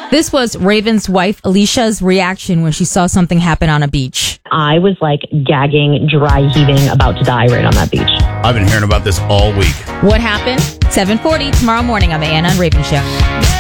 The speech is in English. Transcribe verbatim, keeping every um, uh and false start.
This was Raven's wife, Alicia's reaction when she saw something happen on a beach. I was like gagging, dry heaving, about to die right on that beach. I've been hearing about this all week. What happened? seven forty tomorrow morning on the Anna and Raven Show.